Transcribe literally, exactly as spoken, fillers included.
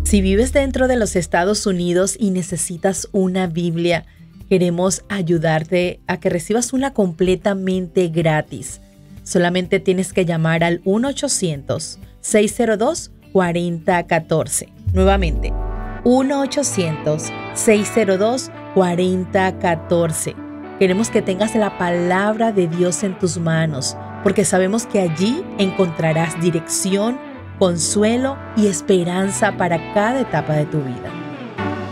Si vives dentro de los Estados Unidos y necesitas una Biblia, queremos ayudarte a que recibas una completamente gratis. Solamente tienes que llamar al uno ochocientos, seis cero dos, cuatro cero uno cuatro. Nuevamente, uno ochocientos, seis cero dos, cuatro cero uno cuatro. Queremos que tengas la palabra de Dios en tus manos, porque sabemos que allí encontrarás dirección, consuelo y esperanza para cada etapa de tu vida.